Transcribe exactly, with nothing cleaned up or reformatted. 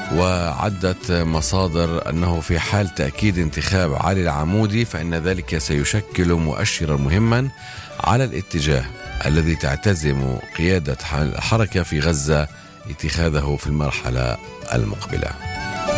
وعدت مصادر أنه في حال تأكيد انتخاب علي العمودي فإن ذلك سيشكل مؤشرا مهما على الاتجاه الذي تعتزم قيادة الحركة في غزة اتخاذه في المرحلة المقبلة.